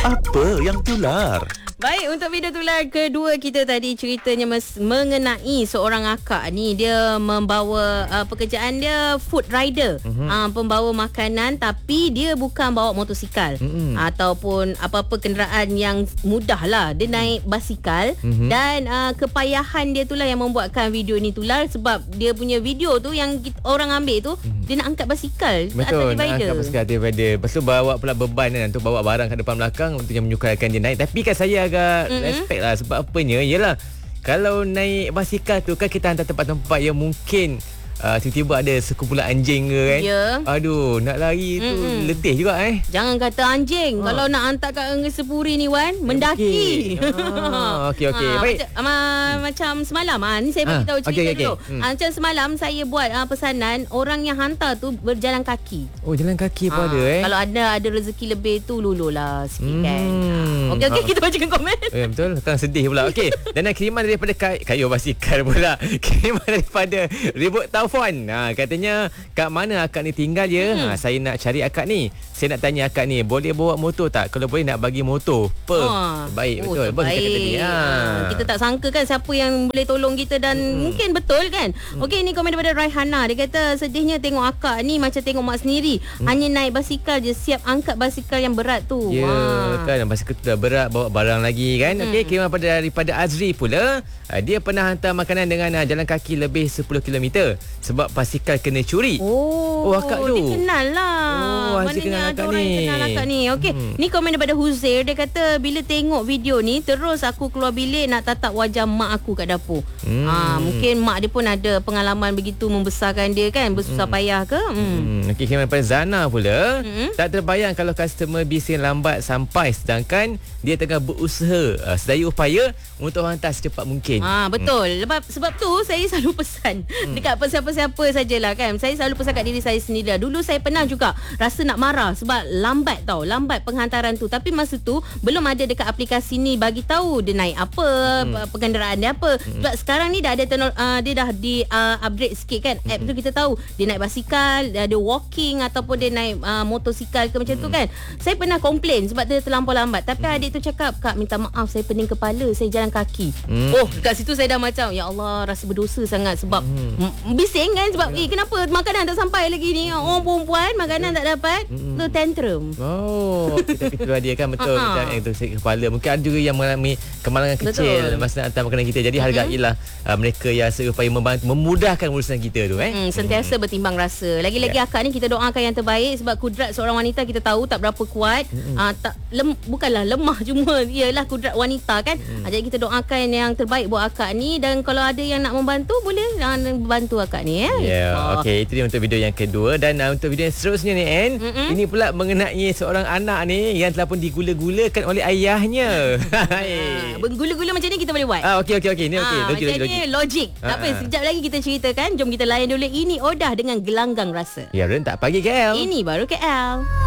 Apa yang tular? Baik, untuk video tular kedua kita tadi ceritanya mengenai seorang akak ni. Dia membawa pekerjaan dia food rider, pembawa makanan, tapi dia bukan bawa motosikal ataupun apa-apa kenderaan yang mudah lah. Dia naik basikal dan kepayahan dia itulah yang membuatkan video ni tular. Sebab dia punya video tu yang orang ambil tu, dia nak angkat basikal atas divider. Angkat basikal atas divider. Lepas tu bawa pula beban kan, untuk bawa barang kat depan belakang untuk yang menyukarkan dia naik. Tapi kan saya agak respect lah. Sebab apanya, yelah, kalau naik basikal tu kan kita hantar tempat-tempat yang mungkin tiba-tiba ada sekumpulan anjing ke kan. Aduh, nak lari tu letih juga Jangan kata anjing. Kalau nak hantar kat Negeri Sepuri ni Wan, mendaki. Okey. Baik. Macam semalam ni saya bagi tahu cerita dulu. Macam semalam saya buat pesanan, orang yang hantar tu berjalan kaki. Oh, jalan kaki pun ada Kalau ada rezeki lebih tu lululah sikit kan. Okey, kita bacakan komen. Betul, kan sedih pula. Okey, dan kiriman daripada kayu basikal pula. Kiriman daripada Ribut Taufan. Katanya, kat mana akak ni tinggal ya? Saya nak cari akak ni. Saya nak tanya akak ni, boleh bawa motor tak? Kalau boleh nak bagi motor. Baik, betul. Baik. Kita tak sangka kan siapa yang boleh tolong kita dan mungkin betul kan. Okey, ni komen daripada Raihana. Dia kata sedihnya tengok akak ni macam tengok mak sendiri. Hanya naik basikal je, siap angkat basikal yang berat tu. Kan, basikal tu dah berat, bawa barang lagi kan. Okey, kiriman daripada Azri pula. Dia pernah hantar makanan dengan jalan kaki lebih 10 km. Sebab basikal kena curi. Akak tu. Dia kenal lah. Maknanya ada orang yang kenal akak ni. Okey, ni komen daripada Huzair. Dia kata bila tengok video ni, terus aku keluar bilik nak tatap wajah mak aku kat dapur. Mungkin mak dia pun ada pengalaman begitu membesarkan dia kan, bersusah payah ke. Okey, kiriman daripada Zana pula. Tak terbayang kalau customer bising lambat sampai, sedangkan dia tengah berusaha sedaya upaya untuk hantar secepat mungkin. Betul. Sebab tu saya selalu pesan dekat siapa-siapa sajalah kan. Saya selalu pesan kat diri saya sendiri lah. Dulu saya pernah juga rasa nak marah sebab lambat penghantaran tu. Tapi masa tu belum ada dekat aplikasi ni bagi tahu dia naik apa, pengenderaan dia apa. Sebab sekarang ni dah ada dia dah di upgrade sikit kan. App tu kita tahu dia naik basikal, dia ada walking ataupun dia naik motosikal ke macam tu kan. Saya pernah komplain sebab dia terlampau lambat. Tapi adik tu cakap, "Kak, minta maaf, saya pening kepala, saya jalan kaki." Kat situ saya dah macam, ya Allah, rasa berdosa sangat sebab bising kan. Sebab kenapa makanan tak sampai lagi ni, orang perempuan makanan tak dapat, tu tantrum. Tapi tu dia kan, betul. Macam itu sakit kepala. Mungkin ada juga yang mengalami kemalangan kecil masa nak hantar makanan kita. Jadi hargailah mereka yang serupaya memudahkan urusan kita tu sentiasa bertimbang rasa. Lagi-lagi akak ni kita doakan yang terbaik. Sebab kudrat seorang wanita kita tahu tak berapa kuat. Bukanlah lemah, cuma ialah kudrat wanita kan. Jadi kita doakan yang terbaik buat akak ni. Dan kalau ada yang nak membantu, boleh bantu akak ni Okey, itu dia untuk video yang kedua. Dan untuk video yang seterusnya ni ini pula mengenai seorang anak ni yang telah pun digula-gulakan oleh ayahnya. Gula-gula macam ni kita boleh buat. Okey. Ni okey. Logik. Tak apa, sekejap lagi kita ceritakan. Jom kita layan dulu. Ini Odah dengan Gelanggang Rasa. Ya, rentak pagi KL. Ini baru KL.